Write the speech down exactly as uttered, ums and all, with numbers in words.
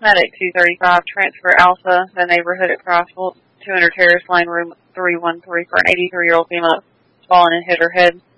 Medic two thirty-five, transfer Alpha, the neighborhood at Crossville, two hundred Terrace Lane, room three one three for an eighty-three-year-old female fallen and hit her head.